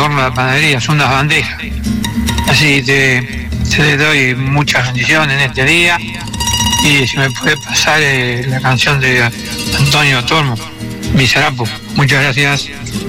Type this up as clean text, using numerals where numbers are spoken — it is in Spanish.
horno de panadería, son unas bandejas. Así te doy muchas bendiciones en este día. Y si me puede pasar la canción de Antonio Tormo, Mi Sarapo. Muchas gracias.